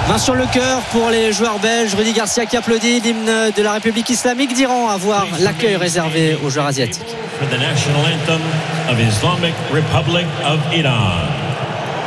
Main sur le cœur pour les joueurs belges. Rudy Garcia qui applaudit l'hymne de la République islamique d'Iran, à voir l'accueil réservé aux joueurs asiatiques. For the national anthem of Islamic Republic of Iran.